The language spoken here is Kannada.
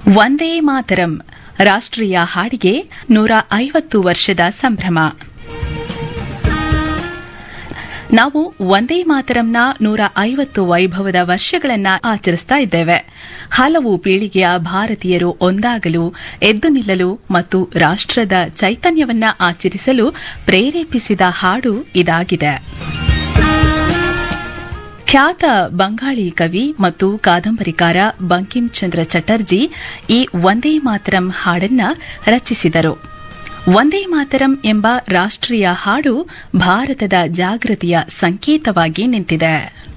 ವಂದೇ ಮಾತರಂ ರಾಷ್ಟ್ರೀಯ ಹಾಡಿಗೆ 150 ವರ್ಷದ ಸಂಭ್ರಮ. ನಾವು ವಂದೇ ಮಾತರಂನ 150 ವೈಭವದ ವರ್ಷಗಳನ್ನು ಆಚರಿಸ್ತಾ ಇದ್ದೇವೆ. ಹಲವು ಪೀಳಿಗೆಯ ಭಾರತೀಯರು ಒಂದಾಗಲು, ಎದ್ದು ನಿಲ್ಲಲು ಮತ್ತು ರಾಷ್ಟ್ರದ ಚೈತನ್ಯವನ್ನ ಆಚರಿಸಲು ಪ್ರೇರೇಪಿಸಿದ ಹಾಡು ಇದಾಗಿದೆ. ಖ್ಯಾತ ಬಂಗಾಳಿ ಕವಿ ಮತ್ತು ಕಾದಂಬರಿಕಾರ ಬಂಕಿಂ ಚಂದ್ರ ಚಟರ್ಜಿ ಈ ವಂದೇ ಮಾತರಂ ಹಾಡನ್ನ ರಚಿಸಿದರು. ವಂದೇ ಮಾತರಂ ಎಂಬ ರಾಷ್ಟ್ರೀಯ ಹಾಡು ಭಾರತದ ಜಾಗೃತಿಯ ಸಂಕೇತವಾಗಿ ನಿಂತಿದೆ.